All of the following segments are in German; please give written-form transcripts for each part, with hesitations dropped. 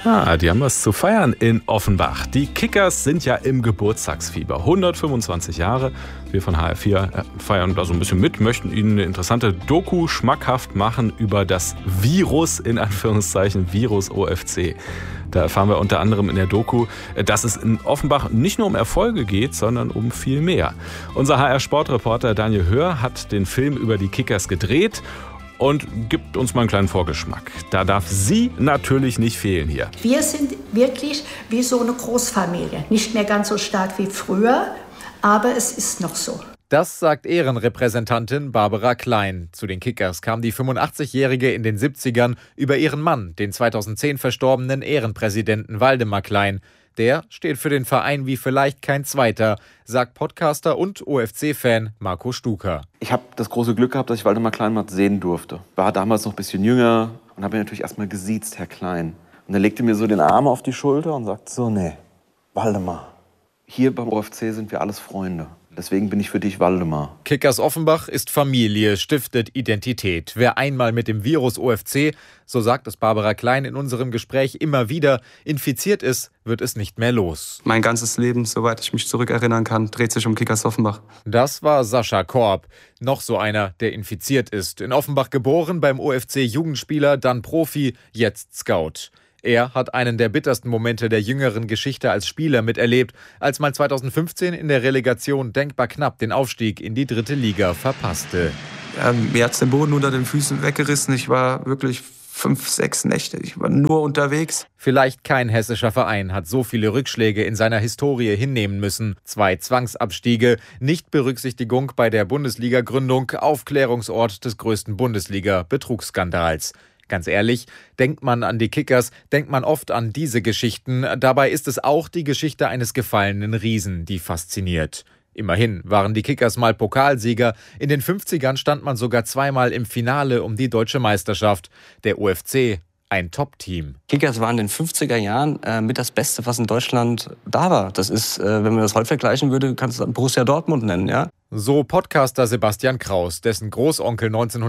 Die haben was zu feiern in Offenbach. Die Kickers sind ja im Geburtstagsfieber. 125 Jahre. Wir von HR4 feiern da so ein bisschen mit, möchten Ihnen eine interessante Doku schmackhaft machen über das Virus, in Anführungszeichen, Virus OFC. Da erfahren wir unter anderem in der Doku, dass es in Offenbach nicht nur um Erfolge geht, sondern um viel mehr. Unser HR-Sportreporter Daniel Hör hat den Film über die Kickers gedreht und gibt uns mal einen kleinen Vorgeschmack. Da darf sie natürlich nicht fehlen hier. Wir sind wirklich wie so eine Großfamilie. Nicht mehr ganz so stark wie früher, aber es ist noch so. Das sagt Ehrenrepräsentantin Barbara Klein. Zu den Kickers kam die 85-Jährige in den 70ern über ihren Mann, den 2010 verstorbenen Ehrenpräsidenten Waldemar Klein. Der steht für den Verein wie vielleicht kein zweiter, sagt Podcaster und OFC-Fan Marco Stuker. Ich habe das große Glück gehabt, dass ich Waldemar Klein mal sehen durfte. War damals noch ein bisschen jünger und habe ihn natürlich erstmal gesiezt, Herr Klein. Und er legte mir so den Arm auf die Schulter und sagte so, nee, Waldemar, hier beim OFC sind wir alles Freunde. Deswegen bin ich für dich Waldemar. Kickers Offenbach ist Familie, stiftet Identität. Wer einmal mit dem Virus OFC, so sagt es Barbara Klein in unserem Gespräch immer wieder, infiziert ist, wird es nicht mehr los. Mein ganzes Leben, soweit ich mich zurückerinnern kann, dreht sich um Kickers Offenbach. Das war Sascha Korb, noch so einer, der infiziert ist. In Offenbach geboren, beim OFC Jugendspieler, dann Profi, jetzt Scout. Er hat einen der bittersten Momente der jüngeren Geschichte als Spieler miterlebt, als man 2015 in der Relegation denkbar knapp den Aufstieg in die 3. Liga verpasste. Mir hat's den Boden unter den Füßen weggerissen. Ich war wirklich 5, 6 Nächte. Ich war nur unterwegs. Vielleicht kein hessischer Verein hat so viele Rückschläge in seiner Historie hinnehmen müssen. 2 Zwangsabstiege, Nichtberücksichtigung bei der Bundesliga-Gründung, Aufklärungsort des größten Bundesliga-Betrugsskandals. Ganz ehrlich, denkt man an die Kickers, denkt man oft an diese Geschichten. Dabei ist es auch die Geschichte eines gefallenen Riesen, die fasziniert. Immerhin waren die Kickers mal Pokalsieger. In den 50ern stand man sogar 2-mal im Finale um die deutsche Meisterschaft. Der OFC, ein Top-Team. Kickers waren in den 50er Jahren mit das Beste, was in Deutschland da war. Das ist, wenn man das heute vergleichen würde, kannst du Borussia Dortmund nennen, ja? So Podcaster Sebastian Kraus, dessen Großonkel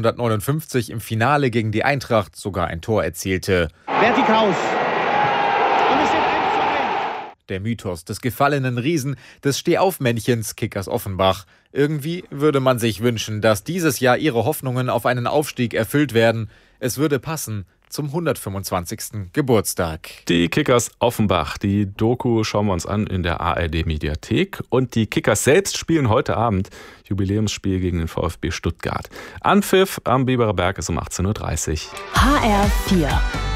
1959 im Finale gegen die Eintracht sogar ein Tor erzielte. Berti Kraus. Und es steht 1:1. Der Mythos des gefallenen Riesen, des Stehaufmännchens Kickers Offenbach. Irgendwie würde man sich wünschen, dass dieses Jahr ihre Hoffnungen auf einen Aufstieg erfüllt werden. Es würde passen zum 125. Geburtstag. Die Kickers Offenbach, die Doku schauen wir uns an in der ARD-Mediathek. Und die Kickers selbst spielen heute Abend Jubiläumsspiel gegen den VfB Stuttgart. Anpfiff am Biberer Berg ist um 18:30 Uhr. HR4